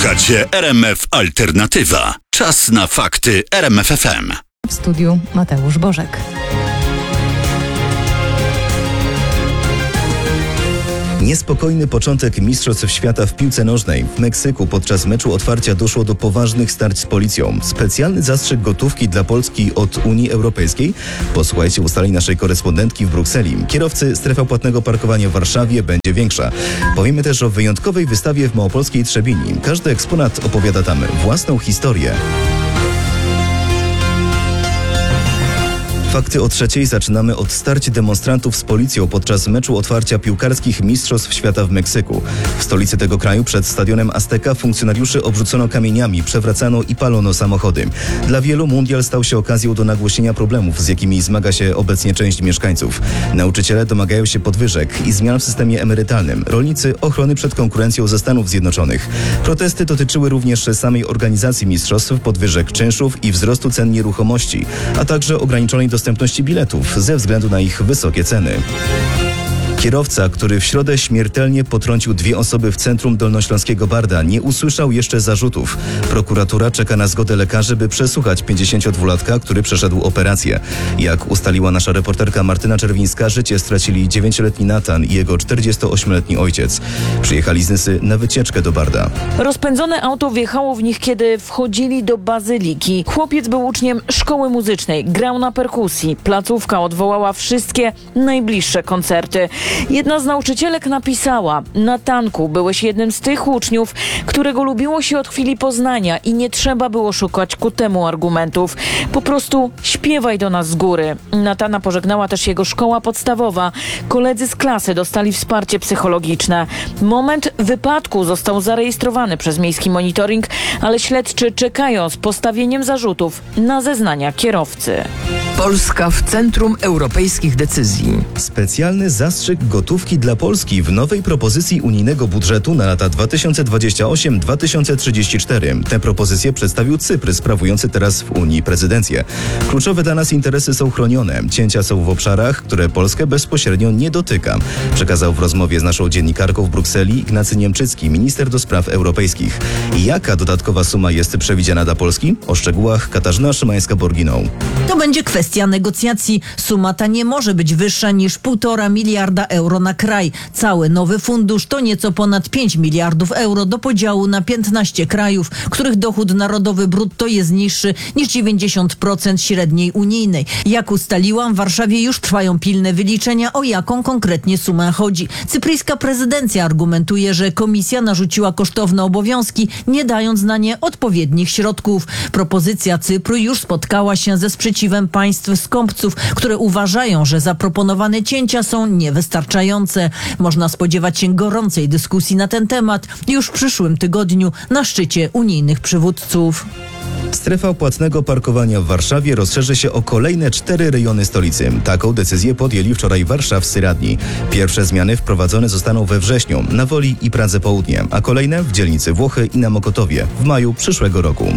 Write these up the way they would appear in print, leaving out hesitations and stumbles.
Słuchacie RMF Alternatywa. Czas na fakty RMF FM. W studiu Mateusz Bożek. Niespokojny początek Mistrzostw Świata w piłce nożnej. W Meksyku podczas meczu otwarcia doszło do poważnych starć z policją. Specjalny zastrzyk gotówki dla Polski od Unii Europejskiej. Posłuchajcie ustaleń naszej korespondentki w Brukseli. Kierowcy, strefa płatnego parkowania w Warszawie będzie większa. Powiemy też o wyjątkowej wystawie w małopolskiej Trzebini. Każdy eksponat opowiada tam własną historię. Fakty o trzeciej zaczynamy od starć demonstrantów z policją podczas meczu otwarcia piłkarskich Mistrzostw Świata w Meksyku. W stolicy tego kraju przed stadionem Azteca funkcjonariuszy obrzucono kamieniami, przewracano i palono samochody. Dla wielu mundial stał się okazją do nagłośnienia problemów, z jakimi zmaga się obecnie część mieszkańców. Nauczyciele domagają się podwyżek i zmian w systemie emerytalnym. Rolnicy ochrony przed konkurencją ze Stanów Zjednoczonych. Protesty dotyczyły również samej organizacji mistrzostw, podwyżek czynszów i wzrostu cen nieruchomości, a także ograniczonej dostępności biletów ze względu na ich wysokie ceny. Kierowca, który w środę śmiertelnie potrącił dwie osoby w centrum dolnośląskiego Barda, nie usłyszał jeszcze zarzutów. Prokuratura czeka na zgodę lekarzy, by przesłuchać 52-latka, który przeszedł operację. Jak ustaliła nasza reporterka Martyna Czerwińska, życie stracili 9-letni Natan i jego 48-letni ojciec. Przyjechali z Nysy na wycieczkę do Barda. Rozpędzone auto wjechało w nich, kiedy wchodzili do bazyliki. Chłopiec był uczniem szkoły muzycznej, grał na perkusji. Placówka odwołała wszystkie najbliższe koncerty. Jedna z nauczycielek napisała: Natanku, byłeś jednym z tych uczniów, którego lubiło się od chwili poznania i nie trzeba było szukać ku temu argumentów. Po prostu śpiewaj do nas z góry. Natana pożegnała też jego szkoła podstawowa. Koledzy z klasy dostali wsparcie psychologiczne. Moment wypadku został zarejestrowany przez miejski monitoring, ale śledczy czekają z postawieniem zarzutów na zeznania kierowcy. Polska w centrum europejskich decyzji. Specjalny zastrzyk gotówki dla Polski w nowej propozycji unijnego budżetu na lata 2028-2034. Tę propozycję przedstawił Cypr, sprawujący teraz w Unii prezydencję. Kluczowe dla nas interesy są chronione. Cięcia są w obszarach, które Polskę bezpośrednio nie dotyka. Przekazał w rozmowie z naszą dziennikarką w Brukseli Ignacy Niemczycki, minister do spraw europejskich. Jaka dodatkowa suma jest przewidziana dla Polski? O szczegółach Katarzyna Szymańska-Borginą. To będzie kwestia negocjacji. Suma ta nie może być wyższa niż 1,5 miliarda euro na kraj. Cały nowy fundusz to nieco ponad 5 miliardów euro do podziału na 15 krajów, których dochód narodowy brutto jest niższy niż 90% średniej unijnej. Jak ustaliłam, w Warszawie już trwają pilne wyliczenia, o jaką konkretnie sumę chodzi. Cypryjska prezydencja argumentuje, że komisja narzuciła kosztowne obowiązki, nie dając na nie odpowiednich środków. Propozycja Cypru już spotkała się ze sprzeciwem państw skąpców, które uważają, że zaproponowane cięcia są niewystarczające. Można spodziewać się gorącej dyskusji na ten temat już w przyszłym tygodniu na szczycie unijnych przywódców. Strefa płatnego parkowania w Warszawie rozszerzy się o kolejne 4 rejony stolicy. Taką decyzję podjęli wczoraj warszawscy radni. Pierwsze zmiany wprowadzone zostaną we wrześniu na Woli i Pradze Południe, a kolejne w dzielnicy Włochy i na Mokotowie w maju przyszłego roku.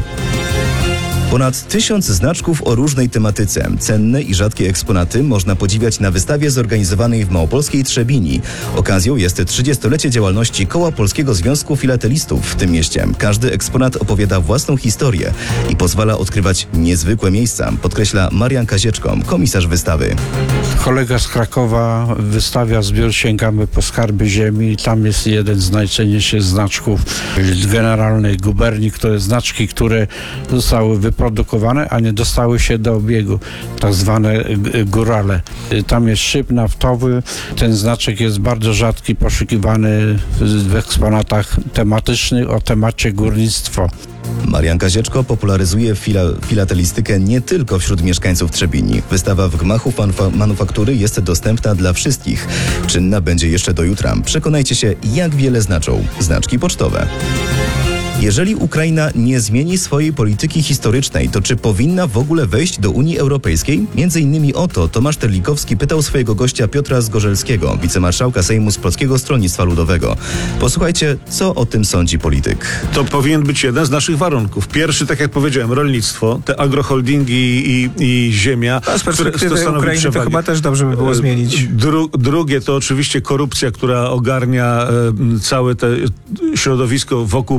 Ponad 1000 znaczków o różnej tematyce. Cenne i rzadkie eksponaty można podziwiać na wystawie zorganizowanej w małopolskiej Trzebini. Okazją jest 30-lecie działalności Koła Polskiego Związku Filatelistów w tym mieście. Każdy eksponat opowiada własną historię i pozwala odkrywać niezwykłe miejsca, podkreśla Marian Kazieczko, komisarz wystawy. Kolega z Krakowa wystawia zbiór Sięgamy po skarby ziemi. Tam jest jeden z najcenniejszych znaczków generalnej guberni, które znaczki, które zostały wyprodukowane, a nie dostały się do obiegu, tak zwane górale. Tam jest szyb naftowy. Ten znaczek jest bardzo rzadki, poszukiwany w eksponatach tematycznych o temacie górnictwo. Marian Kazieczko popularyzuje filatelistykę nie tylko wśród mieszkańców Trzebini. Wystawa w gmachu manufaktury jest dostępna dla wszystkich. Czynna będzie jeszcze do jutra. Przekonajcie się, jak wiele znaczą znaczki pocztowe. Jeżeli Ukraina nie zmieni swojej polityki historycznej, to czy powinna w ogóle wejść do Unii Europejskiej? Między innymi o to Tomasz Terlikowski pytał swojego gościa Piotra Zgorzelskiego, wicemarszałka Sejmu z Polskiego Stronnictwa Ludowego. Posłuchajcie, co o tym sądzi polityk. To powinien być jeden z naszych warunków. Pierwszy, tak jak powiedziałem, rolnictwo, te agroholdingi i ziemia, z perspektywy które Ukrainy przewagę. to chyba też dobrze by było zmienić. Drugie to oczywiście korupcja, która ogarnia całe to środowisko wokół prezydenta.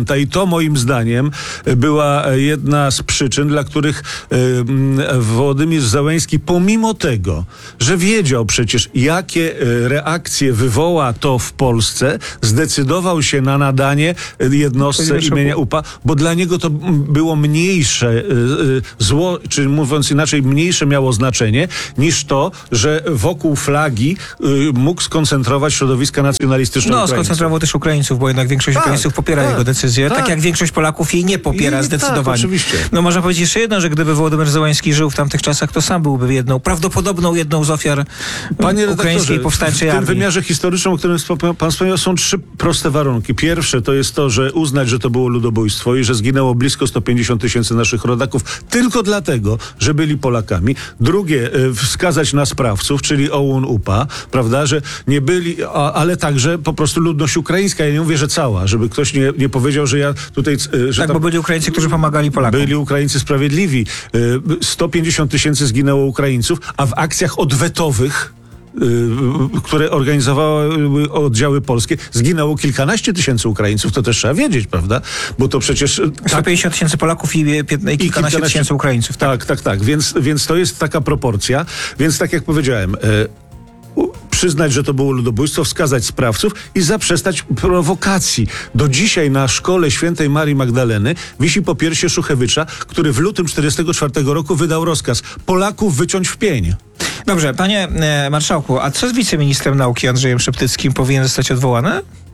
podjęta i to moim zdaniem była jedna z przyczyn, dla których Wołodymyr Zełenski, pomimo tego, że wiedział przecież, jakie reakcje wywoła to w Polsce, zdecydował się na nadanie jednostce imienia UPA, bo dla niego to było mniejsze zło, czy mówiąc inaczej, mniejsze miało znaczenie niż to, że wokół flagi mógł skoncentrować środowiska nacjonalistyczne No, Ukraińców. skoncentrował też Ukraińców, bo jednak większość Ukraińców popiera jego decyzję, tak jak większość Polaków jej nie popiera zdecydowanie. Tak, oczywiście. No można powiedzieć jeszcze jedno, że gdyby Wołodymyr Zełenski żył w tamtych czasach, to sam byłby prawdopodobną jedną z ofiar ukraińskiej powstańczej w tym armii. wymiarze historycznym, o którym pan wspomniał, są 3 proste warunki. Pierwsze to jest to, że uznać, że to było ludobójstwo i że zginęło blisko 150 000 naszych rodaków tylko dlatego, że byli Polakami. Drugie, wskazać na sprawców, czyli OUN, UPA, prawda, że nie byli, ale także po prostu ludność ukraińska. Ja nie mówię, że cała, żeby ktoś nie powiedział, że ja tutaj... Że Tak, tam bo byli Ukraińcy, którzy pomagali Polakom. byli Ukraińcy sprawiedliwi. 150 000 zginęło Ukraińców, a w akcjach odwetowych, które organizowały oddziały polskie, zginęło kilkanaście tysięcy Ukraińców. To też trzeba wiedzieć, prawda? Bo to przecież... 150 000 Polaków i kilkanaście tysięcy Ukraińców. Tak. Więc to jest taka proporcja. Więc tak jak powiedziałem... przyznać, że to było ludobójstwo, wskazać sprawców i zaprzestać prowokacji. Do dzisiaj na szkole świętej Marii Magdaleny wisi popiersie Szuchewycza, który w lutym 1944 roku wydał rozkaz Polaków wyciąć w pień. Dobrze, panie marszałku, a co z wiceministrem nauki Andrzejem Szeptyckim? Powinien zostać odwołany?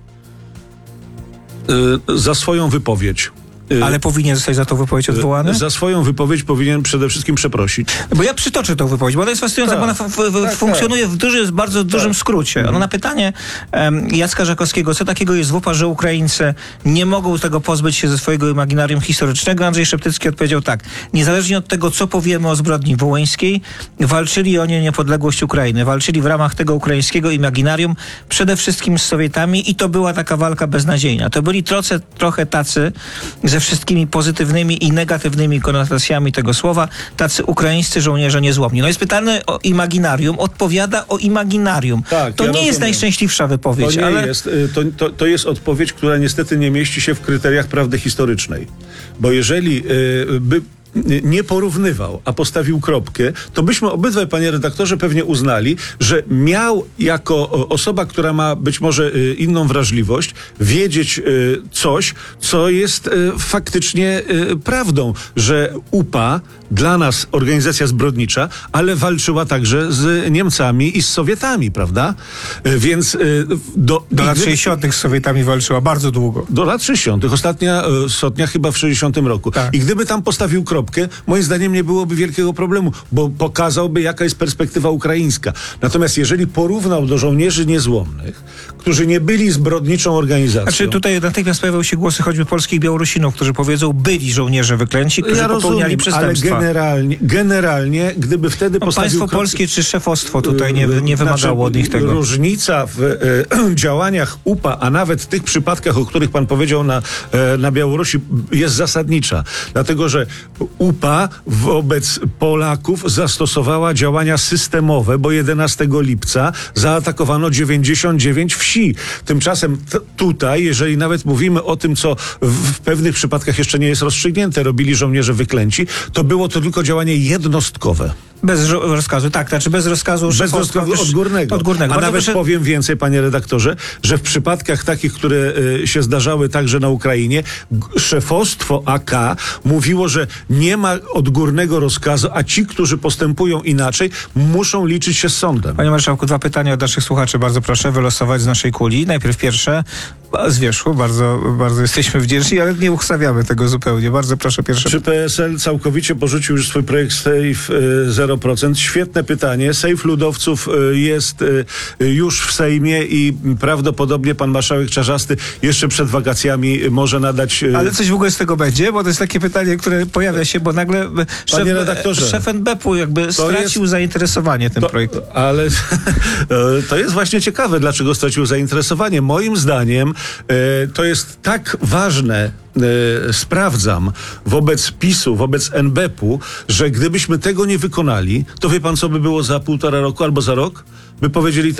Za swoją wypowiedź. Ale powinien zostać za tą wypowiedź odwołany? Za swoją wypowiedź powinien przede wszystkim przeprosić. Bo ja przytoczę tą wypowiedź, bo ona jest fascynująca, bo ona funkcjonuje w bardzo dużym skrócie. Ona na pytanie Jacka Żakowskiego, co takiego jest w UPA, że Ukraińcy nie mogą tego pozbyć się ze swojego imaginarium historycznego, Andrzej Szeptycki odpowiedział tak: niezależnie od tego, co powiemy o zbrodni wołyńskiej, walczyli oni o niepodległość Ukrainy. Walczyli w ramach tego ukraińskiego imaginarium przede wszystkim z Sowietami i to była taka walka beznadziejna. To byli trochę tacy ze wszystkimi pozytywnymi i negatywnymi konotacjami tego słowa, tacy ukraińscy żołnierze niezłomni. No jest pytany o imaginarium, odpowiada o imaginarium. Tak, to nie jest najszczęśliwsza wypowiedź, to nie ale... jest. To jest odpowiedź, która niestety nie mieści się w kryteriach prawdy historycznej. Bo jeżeli by nie porównywał, a postawił kropkę, to byśmy obydwaj, panie redaktorze, pewnie uznali, że miał jako osoba, która ma być może inną wrażliwość, wiedzieć coś, co jest faktycznie prawdą, że UPA dla nas organizacja zbrodnicza, ale walczyła także z Niemcami i z Sowietami, prawda? Więc do lat 60. z Sowietami walczyła bardzo długo. Do lat 60. Ostatnia sotnia chyba w 60 roku. Tak. I gdyby tam postawił kropkę, moim zdaniem nie byłoby wielkiego problemu, bo pokazałby, jaka jest perspektywa ukraińska. Natomiast jeżeli porównał do żołnierzy niezłomnych, którzy nie byli zbrodniczą organizacją... Znaczy tutaj natychmiast pojawiały się głosy choćby polskich Białorusinów, którzy powiedzą, byli żołnierze wyklęci, którzy popełniali przestępstwa. Ale generalnie, gdyby wtedy postawił państwo kropkę... polskie czy szefostwo tutaj nie wymagało od nich tego. Różnica w działaniach UPA, a nawet w tych przypadkach, o których pan powiedział na Białorusi, jest zasadnicza. Dlatego, że UPA wobec Polaków zastosowała działania systemowe, bo 11 lipca zaatakowano 99 wsi. Tymczasem tutaj, jeżeli nawet mówimy o tym, co w pewnych przypadkach jeszcze nie jest rozstrzygnięte, robili żołnierze wyklęci, to było to tylko działanie jednostkowe. Bez rozkazu, tak, znaczy bez rozkazu odgórnego. A nawet powiem więcej, panie redaktorze, że w przypadkach takich, które się zdarzały także na Ukrainie, szefostwo AK mówiło, że nie ma odgórnego rozkazu, a ci, którzy postępują inaczej, muszą liczyć się z sądem. Panie marszałku, 2 pytania od naszych słuchaczy. Bardzo proszę wylosować z naszej kuli. Najpierw pierwsze z wierzchu. Bardzo jesteśmy wdzięczni, ale nie ustawiamy tego zupełnie. Bardzo proszę, pierwsze. Czy PSL całkowicie porzucił już swój projekt Safe 0%? Świetne pytanie. Safe ludowców jest już w Sejmie i prawdopodobnie pan marszałek Czarzasty jeszcze przed wakacjami może nadać... Ale coś w ogóle z tego będzie? Bo to jest takie pytanie, które pojawia się, bo nagle szef NBP-u jakby stracił zainteresowanie tym projektem. Ale to jest właśnie ciekawe, dlaczego stracił zainteresowanie. Moim zdaniem to jest tak ważne, sprawdzam, wobec PiS-u, wobec NBP-u, że gdybyśmy tego nie wykonali, to wie pan, co by było za 1,5 roku albo za rok? By powiedzieli tak: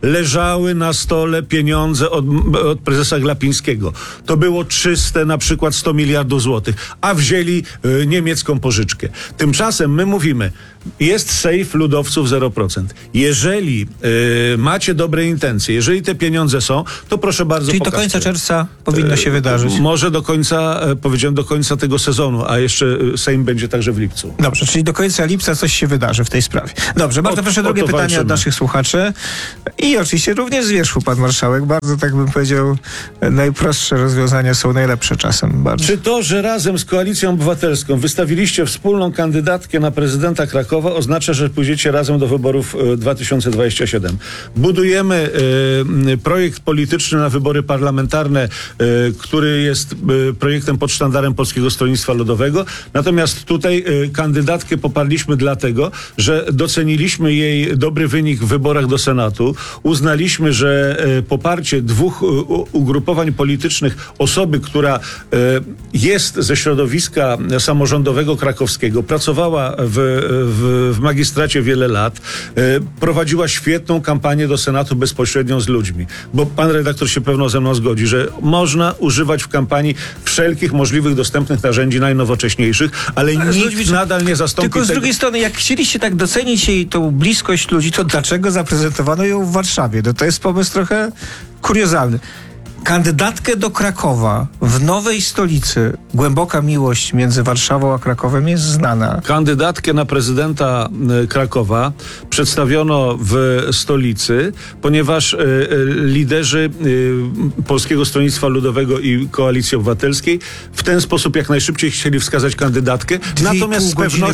leżały na stole pieniądze od prezesa Glapińskiego. To było czyste na przykład 100 miliardów złotych, a wzięli niemiecką pożyczkę. Tymczasem my mówimy, jest sejf ludowców 0%. Jeżeli macie dobre intencje, jeżeli te pieniądze są, to proszę bardzo Czyli do pokażcie. końca czerwca powinno się wydarzyć. Może do końca, powiedziałem do końca tego sezonu, a jeszcze Sejm będzie także w lipcu. Dobrze, czyli do końca lipca coś się wydarzy w tej sprawie. Dobrze, bardzo proszę, drugie pytanie walczymy. od naszych słuchaczy. I oczywiście również z wierzchu, pan marszałek. Bardzo, tak bym powiedział, najprostsze rozwiązania są najlepsze czasem. Bardzo. Czy to, że razem z Koalicją Obywatelską wystawiliście wspólną kandydatkę na prezydenta Krakowa, oznacza, że pójdziecie razem do wyborów 2027? Budujemy projekt polityczny na wybory parlamentarne, który jest projektem pod sztandarem Polskiego Stronnictwa Ludowego. Natomiast tutaj kandydatkę poparliśmy dlatego, że doceniliśmy jej dobry wynik w wyborach do Senatu. Uznaliśmy, że poparcie dwóch ugrupowań politycznych, osoby, która jest ze środowiska samorządowego krakowskiego, pracowała w magistracie wiele lat, prowadziła świetną kampanię do Senatu bezpośrednią z ludźmi. Bo pan redaktor się pewno ze mną zgodzi, że można używać w kampanii wszelkich możliwych dostępnych narzędzi najnowocześniejszych, ale nikt nadal nie zastąpi Tylko z tego. drugiej strony, jak chcieliście tak docenić jej tą bliskość ludzi, to dlaczego zaprezentowano ją w Warszawie? No to jest pomysł trochę kuriozalny. Kandydatkę do Krakowa w nowej stolicy, głęboka miłość między Warszawą a Krakowem jest znana. Kandydatkę na prezydenta Krakowa przedstawiono w stolicy, ponieważ liderzy Polskiego Stronnictwa Ludowego i Koalicji Obywatelskiej w ten sposób jak najszybciej chcieli wskazać kandydatkę. Natomiast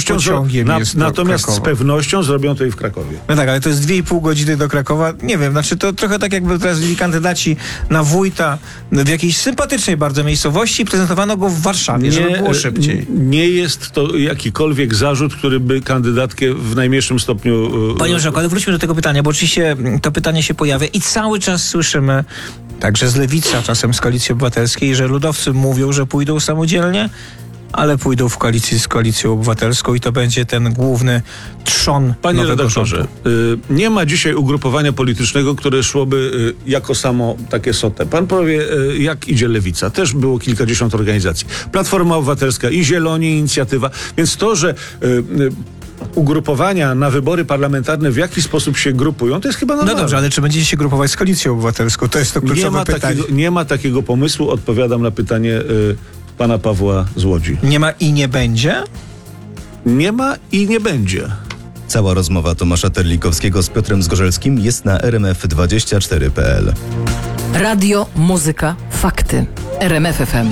z pewnością zrobią to i w Krakowie. No tak, ale to jest 2,5 godziny do Krakowa. Nie wiem, znaczy to trochę tak jakby teraz byli kandydaci na wójta w jakiejś sympatycznej bardzo miejscowości i prezentowano go w Warszawie, żeby było szybciej. Nie jest to jakikolwiek zarzut, który by kandydatkę w najmniejszym stopniu... Panie marszałku, ale wróćmy do tego pytania, bo oczywiście to pytanie się pojawia i cały czas słyszymy, także z Lewicy, a czasem z Koalicji Obywatelskiej, że ludowcy mówią, że pójdą samodzielnie, ale pójdą w koalicji z Koalicją Obywatelską i to będzie ten główny trzon Panie nowego redaktorze, rządu. nie ma dzisiaj ugrupowania politycznego, które szłoby jako samo takie sotę. Pan powie, jak idzie Lewica. Też było kilkadziesiąt organizacji. Platforma Obywatelska i Zieloni, i Inicjatywa. Więc to, że ugrupowania na wybory parlamentarne w jaki sposób się grupują, to jest chyba normalne. No dobrze, ale czy będziecie się grupować z Koalicją Obywatelską? To jest to kluczowe pytanie. Nie ma takiego pomysłu. Odpowiadam na pytanie pana Pawła z Łodzi. Nie ma i nie będzie? Nie ma i nie będzie. Cała rozmowa Tomasza Terlikowskiego z Piotrem Zgorzelskim jest na rmf24.pl. Radio, muzyka, fakty. RMF FM.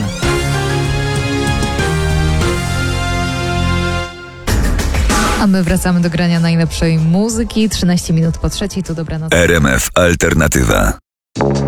A my wracamy do grania najlepszej muzyki. 13 minut po trzeciej, to dobranoc. RMF Alternatywa.